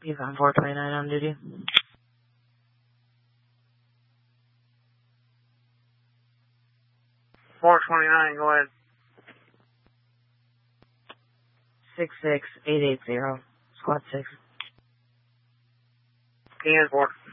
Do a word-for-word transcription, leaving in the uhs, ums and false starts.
Yukon four twenty-nine on duty. four twenty-nine, go ahead. six six eight eight zero, squad six. ten four.